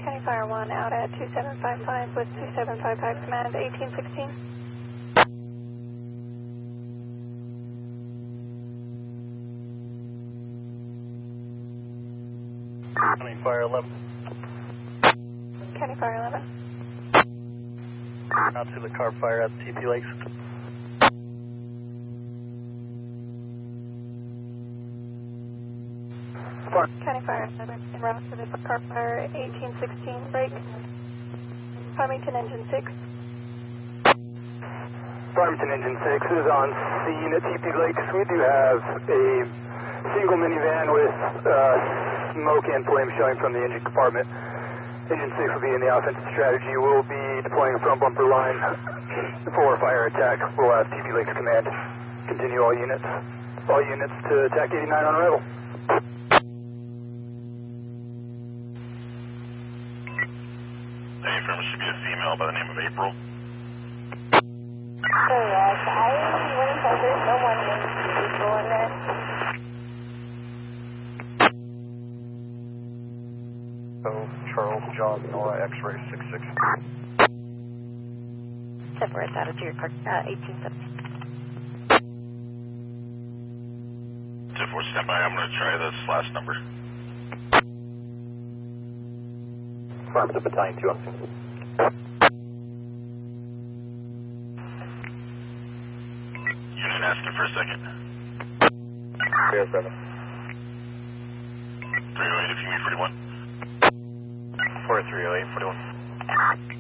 County Fire 1 out at 2755 with 2755 command 1816. County Fire 11. County Fire 11. Out to the car fire at TP Lakes. County Fire 11 en route to the car fire 1816 break. Farmington Engine 6. Farmington Engine 6 is on scene at TP Lakes. We do have a single minivan with smoke and flame showing from the engine compartment. Engine 6 will be in the offensive strategy. We'll be deploying a front bumper line for fire attack. We'll have TP Lakes command continue all units to attack 89 on arrival. Hey, from should be a female by the name of April. Oh yes, I went and there's no one named April in there. So, Charles, John, Nora, X-ray 66. Separate out of your car, 1817. If we're standby, I'm going to try this last number. Affirmative Battalion 2 on scene. Unit asking for a second. 307. 308 if you mean 41. 4308, 41.